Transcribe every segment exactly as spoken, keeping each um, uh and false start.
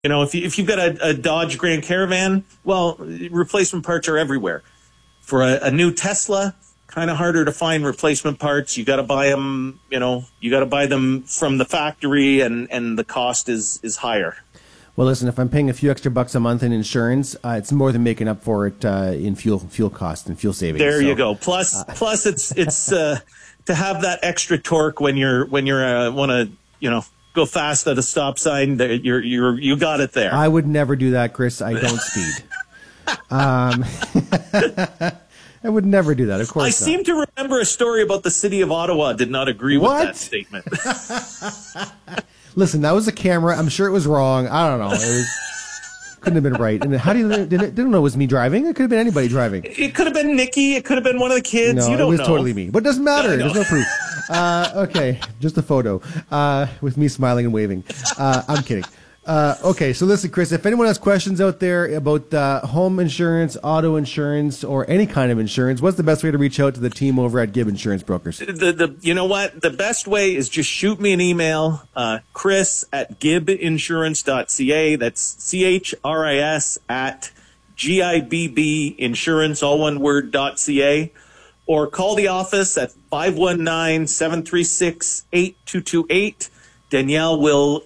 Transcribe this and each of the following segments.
You know, if, you, if you've got a, a Dodge Grand Caravan, well, replacement parts are everywhere. For a, a new Tesla, kind of harder to find replacement parts. You got to buy them, you know, you got to buy them from the factory, and, and the cost is, is higher. Well, listen, if I'm paying a few extra bucks a month in insurance, uh, it's more than making up for it uh, in fuel fuel costs and fuel savings. There so, you go. Plus, uh, plus, it's it's uh, to have that extra torque when you're when you're uh, want to you know go fast at a stop sign. You're you're you got it there. I would never do that, Chris. I don't speed. um, I would never do that. Of course, I not. seem to remember a story about the city of Ottawa did not agree what? with that statement. Listen, that was a camera. I'm sure it was wrong. I don't know. It was, couldn't have been right. And how do you didn't, didn't know it was me driving? It could have been anybody driving. It could have been Nikki. It could have been one of the kids. No, you don't it was know. totally me. But it doesn't matter. No, no. There's no proof. Uh, okay, just a photo uh, with me smiling and waving. Uh, I'm kidding. Uh, okay, so listen, Chris, if anyone has questions out there about uh, home insurance, auto insurance, or any kind of insurance, what's the best way to reach out to the team over at Gibb Insurance Brokers? The, the, you know what? The best way is just shoot me an email, uh, Chris at gibb insurance dot c a. That's C H R I S at G I B B insurance, all one word, dot C A. Or call the office at five one nine, seven three six, eight two two eight. Danielle will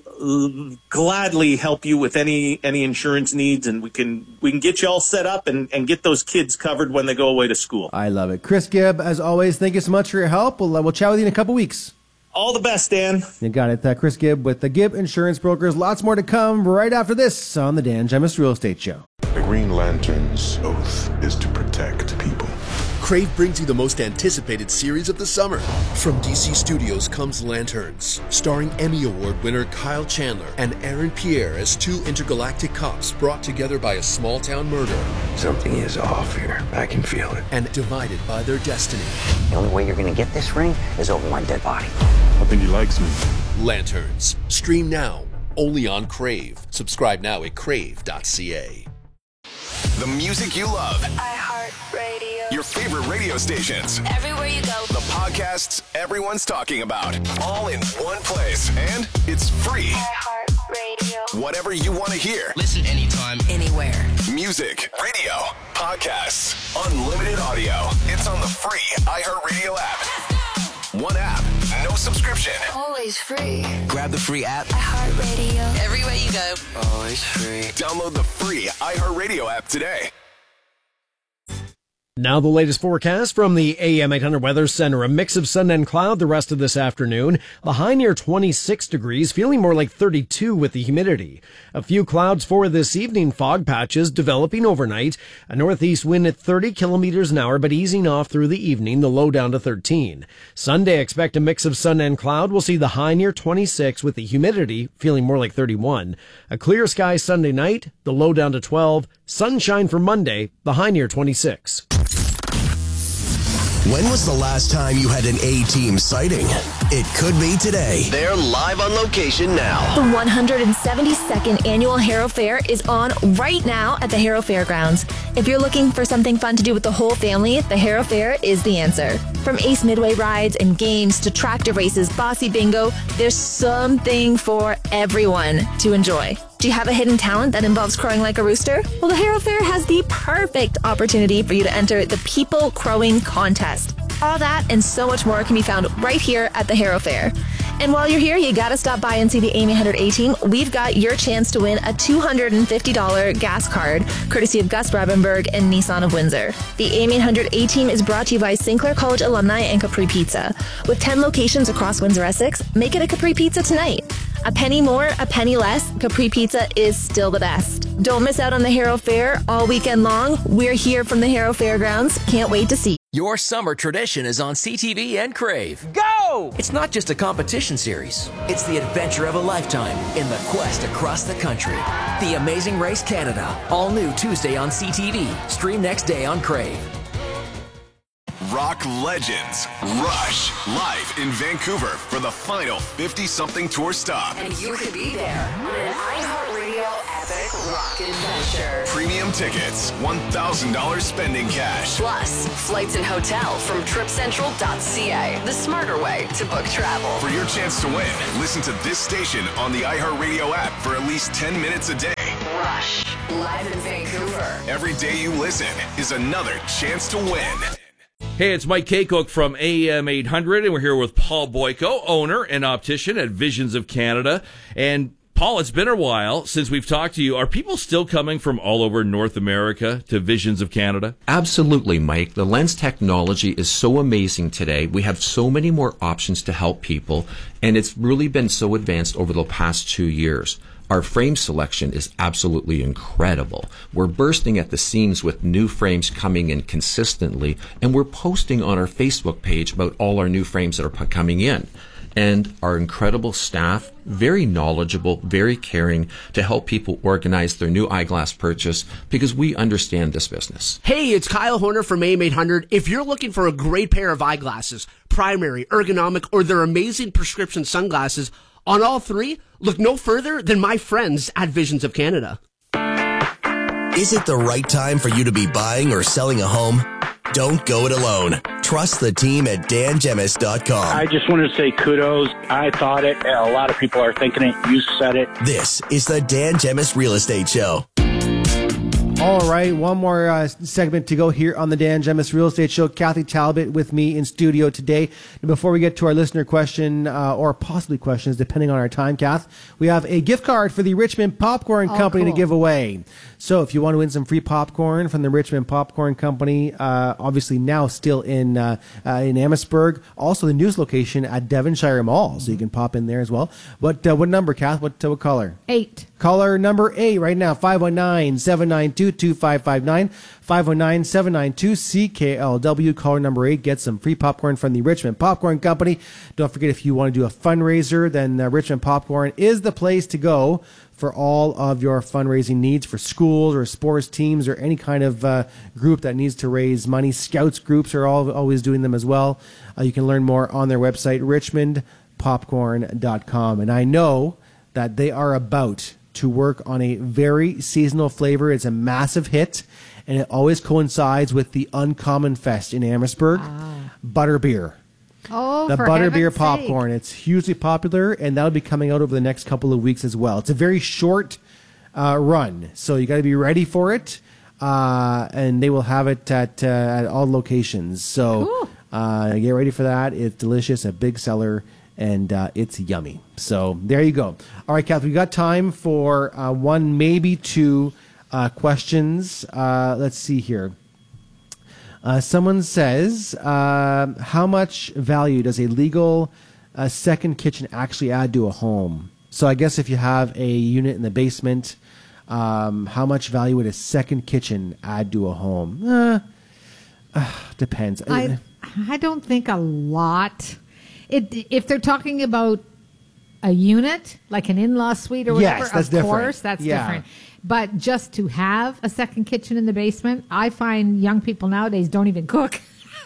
gladly help you with any any insurance needs, and we can we can get you all set up and, and get those kids covered when they go away to school. I love it. Chris Gibb, as always, thank you so much for your help. We'll, uh, we'll chat with you in a couple weeks. All the best, Dan. You got it. Uh, Chris Gibb with the Gibb Insurance Brokers. Lots more to come right after this on the Dan Gemus Real Estate Show. The Green Lantern's oath is to protect people. Crave brings you the most anticipated series of the summer. From D C Studios comes Lanterns, starring Emmy Award winner Kyle Chandler and Aaron Pierre as two intergalactic cops brought together by a small-town murder. Something is off here. I can feel it. And divided by their destiny. The only way you're going to get this ring is over my dead body. I think he likes me. Lanterns. Stream now, only on Crave. Subscribe now at crave dot c a. The music you love. iHeartRadio. Your favorite radio stations. Everywhere you go. The podcasts everyone's talking about. All in one place. And it's free. iHeartRadio. Whatever you want to hear. Listen anytime, anywhere. Music, radio, podcasts, unlimited audio. It's on the free iHeartRadio app. One app, no subscription. Always free. grab the free app. iHeartRadio. Everywhere you go. Always free. Download the free iHeartRadio app today. Now the latest forecast from the A M eight hundred Weather Center. A mix of sun and cloud the rest of this afternoon. The high near twenty-six degrees, feeling more like thirty-two with the humidity. A few clouds for this evening, fog patches developing overnight. A northeast wind at thirty kilometers an hour, but easing off through the evening, the low down to thirteen. Sunday, expect a mix of sun and cloud. We'll see the high near twenty-six with the humidity feeling more like thirty-one. A clear sky Sunday night, the low down to twelve. Sunshine for Monday, the high near twenty-six. When was the last time you had an A-Team sighting? It could be today. They're live on location now. The one hundred seventy-second Annual Harrow Fair is on right now at the Harrow Fairgrounds. If you're looking for something fun to do with the whole family, the Harrow Fair is the answer. From Ace Midway rides and games to tractor races, bossy bingo, there's something for everyone to enjoy. Do you have a hidden talent that involves crowing like a rooster? Well, the Harrow Fair has the perfect opportunity for you to enter the People Crowing Contest. All that and so much more can be found right here at the Harrow Fair. And while you're here, you gotta stop by and see the A M eight hundred A-Team. We've got your chance to win a two hundred fifty dollars gas card, courtesy of Gus Brabenberg and Nissan of Windsor. The A M eight hundred A-Team is brought to you by Saint Clair College alumni and Capri Pizza. With ten locations across Windsor-Essex, make it a Capri Pizza tonight. A penny more, a penny less, Capri Pizza is still the best. Don't miss out on the Harrow Fair all weekend long. We're here from the Harrow Fairgrounds. Can't wait to see you. Your summer tradition is on C T V and Crave. Go! It's not just a competition series. It's the adventure of a lifetime in the quest across the country. The Amazing Race Canada. All new Tuesday on C T V. Stream next day on Crave. Rock legends Rush live in Vancouver for the final fifty-something tour stop. And you could be there on an iHeartRadio Epic Rock. adventure. Premium tickets, one thousand dollars spending cash. Plus, flights and hotel from trip central dot c a. The smarter way to book travel. For your chance to win, listen to this station on the iHeartRadio app for at least ten minutes a day. Rush, live in Vancouver. Every day you listen is another chance to win. Hey, it's Mike Kaycook from A M eight hundred, and we're here with Paul Boyko, owner and optician at Visions of Canada. And Paul, it's been a while since we've talked to you. Are people still coming from all over North America to Visions of Canada? Absolutely, Mike. The lens technology is so amazing today. We have so many more options to help people, and it's really been so advanced over the past two years. Our frame selection is absolutely incredible. We're bursting at the seams with new frames coming in consistently, and we're posting on our Facebook page about all our new frames that are coming in. And our incredible staff, very knowledgeable, very caring to help people organize their new eyeglass purchase because we understand this business. Hey, it's Kyle Horner from A M eight hundred. If you're looking for a great pair of eyeglasses, primary, ergonomic, or their amazing prescription sunglasses, on all three, look no further than my friends at Visions of Canada. Is it the right time for you to be buying or selling a home? Don't go it alone. Trust the team at dan gemis dot com. I just wanted to say kudos. I thought it. A lot of people are thinking it. You said it. This is the Dan Gemis Real Estate Show. All right, one more uh, segment to go here on the Dan Gemis Real Estate Show. Kathy Talbot with me in studio today. And before we get to our listener question, uh, or possibly questions, depending on our time, Kath, we have a gift card for the Richmond Popcorn Oh, Company cool. to give away. So if you want to win some free popcorn from the Richmond Popcorn Company, uh, obviously now still in uh, uh, in Amherstburg, also the news location at Devonshire Mall, so you can pop in there as well. What uh, what number, Kath? What, uh, what color? Eight. Caller number eight right now, five one nine, seven nine two, two five five nine, five one nine, seven nine two, C K L W. Caller number eight gets some free popcorn from the Richmond Popcorn Company. Don't forget, if you want to do a fundraiser, then uh, Richmond Popcorn is the place to go for all of your fundraising needs for schools or sports teams or any kind of uh, group that needs to raise money. Scouts groups are all, always doing them as well. Uh, you can learn more on their website, richmond popcorn dot com. And I know that they are about to work on a very seasonal flavor. It's a massive hit, and it always coincides with the Uncommon Fest in Amherstburg. Ah. Butterbeer. Oh, the for Butterbeer heaven's popcorn. sake. It's hugely popular, and that'll be coming out over the next couple of weeks as well. It's a very short uh, run, so you got to be ready for it, uh, and they will have it at, uh, at all locations. So Cool. uh, get ready for that. It's delicious, a big seller, and uh, it's yummy. So there you go. All right, Kath, we got time for uh, one, maybe two uh, questions. Uh, let's see here. Uh, someone says, uh, how much value does a legal uh, second kitchen actually add to a home? So I guess if you have a unit in the basement, um, how much value would a second kitchen add to a home? Uh, uh, depends. I I don't think a lot. It if they're talking about a unit, like an in-law suite or whatever, Yes, that's of different. course, that's Yeah. different. But just to have a second kitchen in the basement, I find young people nowadays don't even cook.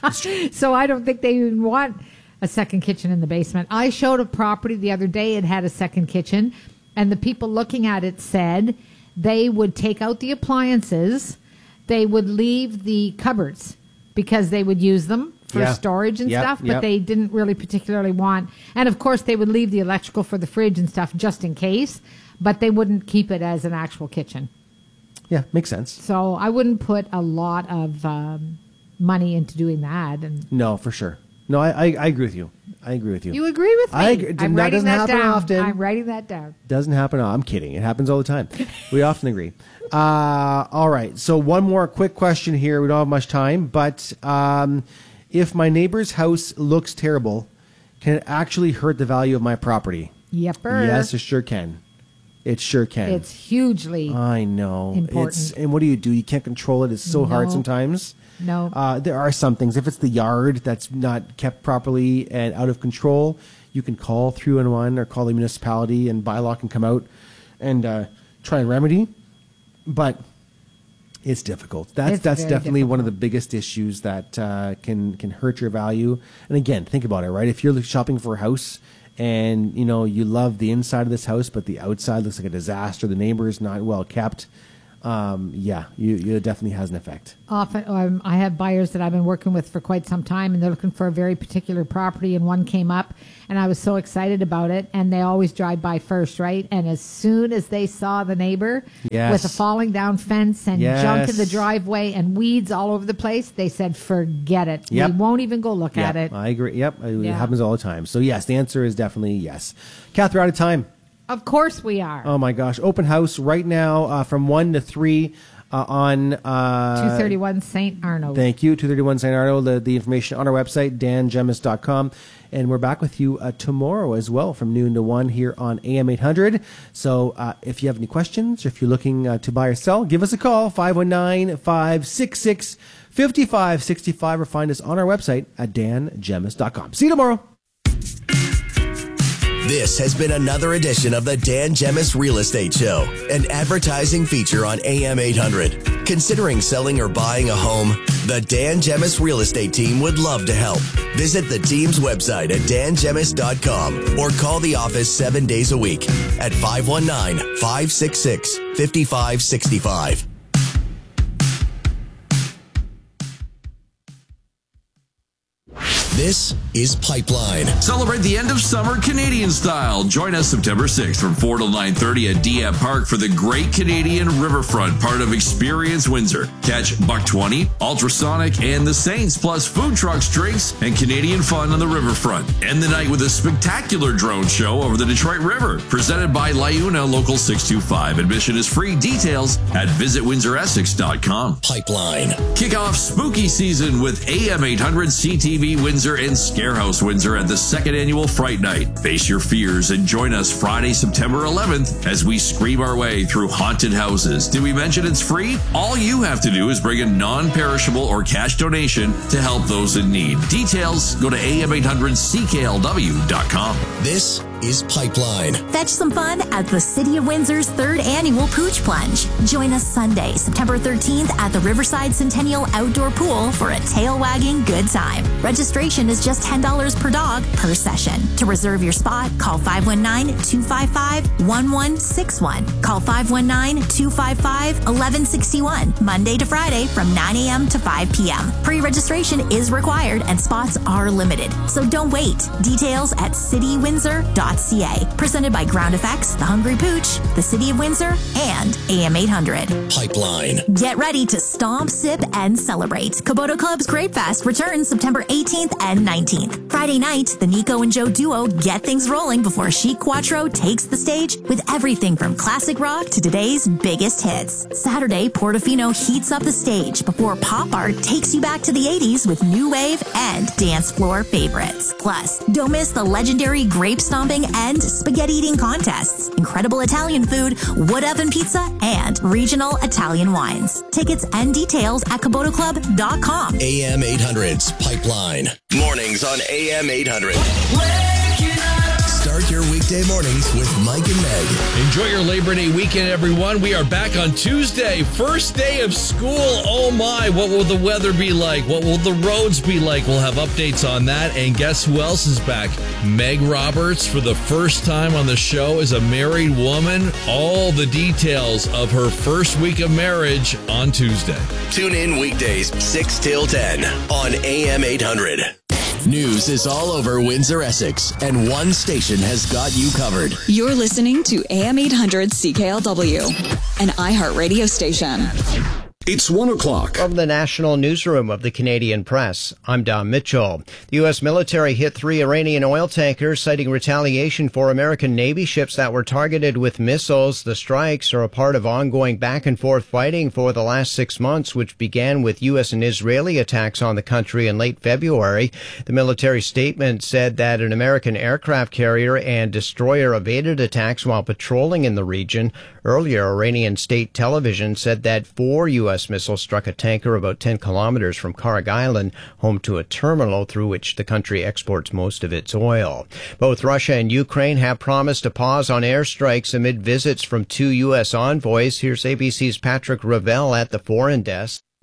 So I don't think they even want a second kitchen in the basement. I showed a property the other day. It had a second kitchen, and the people looking at it said they would take out the appliances. They would leave the cupboards because they would use them for Yeah. storage and Yep, stuff, but yep. they didn't really particularly want. And of course, they would leave the electrical for the fridge and stuff just in case, but they wouldn't keep it as an actual kitchen. Yeah, makes sense. So I wouldn't put a lot of um, money into doing that. And No, for sure. No, I, I, I agree with you. I agree with you. you agree with me? I agree. I'm That writing doesn't that happen down. often. I'm writing that down. Doesn't happen. I'm kidding. It happens all the time. We often agree. Uh, all right. So one more quick question here. We don't have much time, but um, if my neighbor's house looks terrible, can it actually hurt the value of my property? Yepper. Yes, it sure can. It sure can. It's hugely I know. important. It's, and what do you do? You can't control it. It's so hard No. sometimes. No. Uh, there are some things. If it's the yard that's not kept properly and out of control, you can call three one one or call the municipality, and bylaw can come out and uh, try and remedy. But it's difficult. That's It's that's very definitely one of the biggest issues that uh, can can hurt your value. And again, think about it, right? If you're shopping for a house and you know you love the inside of this house, but the outside looks like a disaster, the neighbor is not well kept. um, yeah, you, you, it definitely has an effect. Often, um, I have buyers that I've been working with for quite some time, and they're looking for a very particular property, and one came up, and I was so excited about it, and they always drive by first, right? And as soon as they saw the neighbor Yes. with a falling down fence and Yes. junk in the driveway and weeds all over the place, they said, forget it. Yep. We won't even go look Yeah, at it. I agree. Yep, it Yeah. happens all the time. So yes, the answer is definitely yes. Kath, we're out of time. Of course we are. Oh my gosh, open house right now uh, from one to three uh, on uh, two thirty-one Saint Arnaud. Thank you, two thirty-one Saint Arnaud. The, the information on our website, dan gemis dot com. And we're back with you uh, tomorrow as well from noon to one here on A M eight hundred. So uh, if you have any questions, or if you're looking uh, to buy or sell, give us a call, five one nine, five six six, five five six five, or find us on our website at dan gemis dot com. See you tomorrow. This has been another edition of the Dan Gemis Real Estate Show, an advertising feature on A M eight hundred. Considering selling or buying a home? The Dan Gemis Real Estate Team would love to help. Visit the team's website at dan gemis dot com or call the office seven days a week at five one nine, five six six, five five six five. This is Pipeline. Celebrate the end of summer Canadian style. Join us September sixth from four till nine thirty at D M Park for the Great Canadian Riverfront, part of Experience Windsor. Catch Buck twenty, Ultrasonic, and the Saints, plus food trucks, drinks, and Canadian fun on the riverfront. End the night with a spectacular drone show over the Detroit River, presented by Liuna Local six two five. Admission is free. Details at visit windsor essex dot com. Pipeline. Kick off spooky season with A M eight hundred C T V Windsor and Scarehouse Windsor at the second annual Fright Night. Face your fears and join us Friday, September eleventh as we scream our way through haunted houses. Did we mention it's free? All you have to do is bring a non-perishable or cash donation to help those in need. Details, go to A M eight hundred C K L W dot com. This is Pipeline. Fetch some fun at the City of Windsor's third annual Pooch Plunge. Join us Sunday, September thirteenth at the Riverside Centennial Outdoor Pool for a tail-wagging good time. Registration is just ten dollars per dog per session. To reserve your spot, call five one nine, two five five, one one six one. Call five one nine, two five five, one one six one. Monday to Friday from nine a.m. to five p.m. Pre-registration is required and spots are limited. So don't wait. Details at city windsor dot c a. Presented by Ground Effects, The Hungry Pooch, the City of Windsor, and A M eight hundred. Pipeline. Get ready to stomp, sip, and celebrate. Kubota Club's Grape Fest returns September eighteenth and nineteenth. Friday night, the Nico and Joe duo get things rolling before Chic Quattro takes the stage with everything from classic rock to today's biggest hits. Saturday, Portofino heats up the stage before Pop Art takes you back to the eighties with new wave and dance floor favorites. Plus, don't miss the legendary grape stomping and spaghetti eating contests, incredible Italian food, wood oven pizza, and regional Italian wines. Tickets and details at kubota club dot com. A M eight hundred's Pipeline. Mornings on A M eight hundred. Start your weekday mornings with Mike and Meg. Enjoy your Labor Day weekend, everyone. We are back on Tuesday, first day of school. Oh my, what will the weather be like? What will the roads be like? We'll have updates on that. And guess who else is back? Meg Roberts, for the first time on the show, is a married woman. All the details of her first week of marriage on Tuesday. Tune in weekdays six till ten on A M eight hundred. News is all over Windsor, Essex, and one station has got you covered. You're listening to A M eight hundred C K L W, an iHeartRadio station. It's one o'clock. From the National Newsroom of the Canadian Press, I'm Don Mitchell. The U S military hit three Iranian oil tankers, citing retaliation for American Navy ships that were targeted with missiles. The strikes are a part of ongoing back-and-forth fighting for the last six months, which began with U S and Israeli attacks on the country in late February. The military statement said that an American aircraft carrier and destroyer evaded attacks while patrolling in the region. Earlier, Iranian state television said that four U S missiles struck a tanker about ten kilometers from Karg Island, home to a terminal through which the country exports most of its oil. Both Russia and Ukraine have promised a pause on airstrikes amid visits from two U S envoys. Here's A B C's Patrick Ravel at the foreign desk.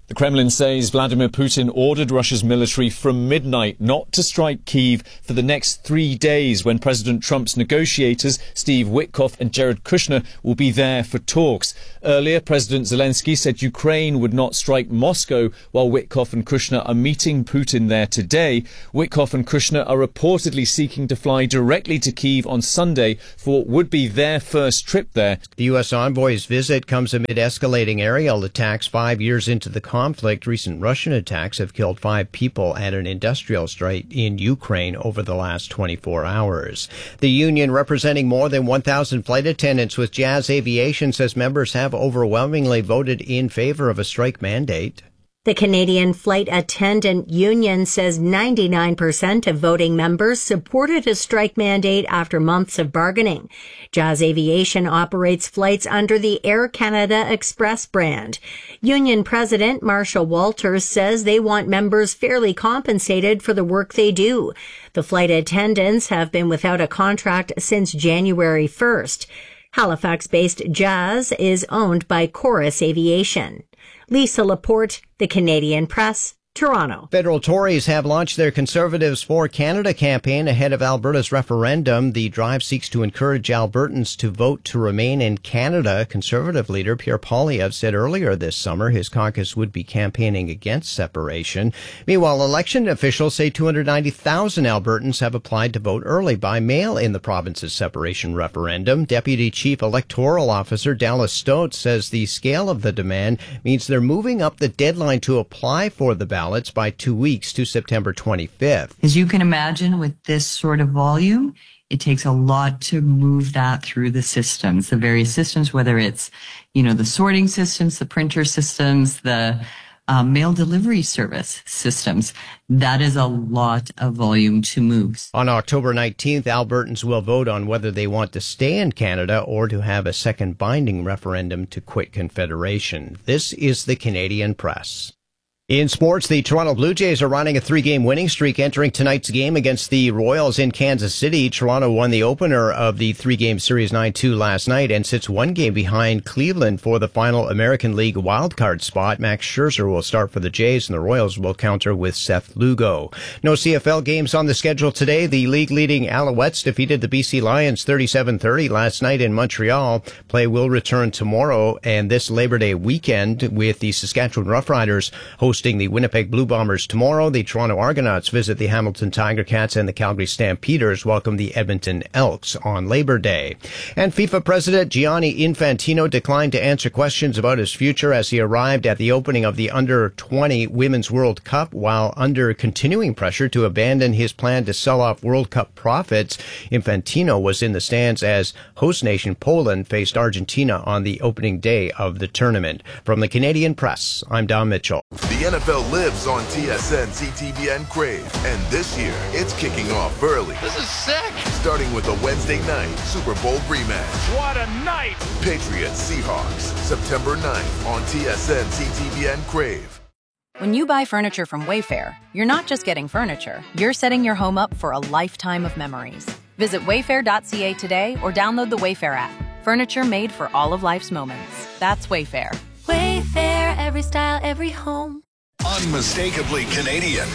The Kremlin says Vladimir Putin ordered Russia's military from midnight not to strike Kyiv for the next three days when President Trump's negotiators, Steve Witkoff and Jared Kushner, will be there for talks. Earlier, President Zelensky said Ukraine would not strike Moscow, while Witkoff and Kushner are meeting Putin there today. Witkoff and Kushner are reportedly seeking to fly directly to Kyiv on Sunday for what would be their first trip there. The U S envoy's visit comes amid escalating aerial attacks five years into the conflict. Recent Russian attacks have killed five people at an industrial site in Ukraine over the last twenty-four hours. The union, representing more than one thousand flight attendants with Jazz Aviation, says members have overwhelmingly voted in favor of a strike mandate. The Canadian Flight Attendant Union says ninety-nine percent of voting members supported a strike mandate after months of bargaining. Jazz Aviation operates flights under the Air Canada Express brand. Union President Marshall Walters says they want members fairly compensated for the work they do. The flight attendants have been without a contract since January first. Halifax-based Jazz is owned by Chorus Aviation. Lisa Laporte, The Canadian Press, Toronto. Federal Tories have launched their Conservatives for Canada campaign ahead of Alberta's referendum. The drive seeks to encourage Albertans to vote to remain in Canada. Conservative leader Pierre Poilievre said earlier this summer his caucus would be campaigning against separation. Meanwhile, election officials say two hundred ninety thousand Albertans have applied to vote early by mail in the province's separation referendum. Deputy Chief Electoral Officer Dallas Stotz says the scale of the demand means they're moving up the deadline to apply for the ballot by two weeks to September twenty-fifth. As you can imagine, with this sort of volume, it takes a lot to move that through the systems, the various systems, whether it's, you know, the sorting systems, the printer systems, the um, mail delivery service systems. That is a lot of volume to move. On October nineteenth, Albertans will vote on whether they want to stay in Canada or to have a second binding referendum to quit Confederation. This is the Canadian Press. In sports, the Toronto Blue Jays are running a three-game winning streak entering tonight's game against the Royals in Kansas City. Toronto won the opener of the three-game series nine two last night and sits one game behind Cleveland for the final American League wildcard spot. Max Scherzer will start for the Jays, and the Royals will counter with Seth Lugo. No C F L games on the schedule today. The league-leading Alouettes defeated the B C Lions thirty-seven thirty last night in Montreal. Play will return tomorrow and this Labor Day weekend with the Saskatchewan Roughriders hosting hosting the Winnipeg Blue Bombers tomorrow. The Toronto Argonauts visit the Hamilton Tiger Cats, and the Calgary Stampeders welcome the Edmonton Elks on Labor Day. And FIFA President Gianni Infantino declined to answer questions about his future as he arrived at the opening of the under twenty Women's World Cup, while under continuing pressure to abandon his plan to sell off World Cup profits. Infantino was in the stands as host nation Poland faced Argentina on the opening day of the tournament. From the Canadian Press, I'm Don Mitchell. The N F L lives on T S N, C T V N Crave, and this year it's kicking off early. This is sick! Starting with a Wednesday night Super Bowl rematch. What a night! Patriots Seahawks, September ninth on T S N, C T V N Crave. When you buy furniture from Wayfair, you're not just getting furniture, you're setting your home up for a lifetime of memories. Visit wayfair dot c a today or download the Wayfair app. Furniture made for all of life's moments. That's Wayfair. Wayfair, every style, every home. Unmistakably Canadian.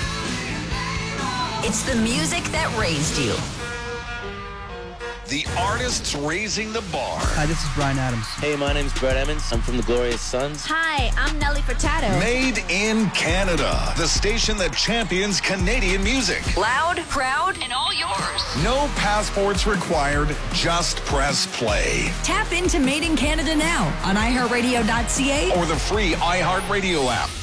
It's the music that raised you. The artists raising the bar. Hi, this is Bryan Adams. Hey, my name's Brett Emmons. I'm from the Glorious Sons. Hi, I'm Nelly Furtado. Made in Canada. The station that champions Canadian music. Loud, proud, and all yours. No passports required. Just press play. Tap into Made in Canada now on i heart radio dot c a or the free iHeartRadio app.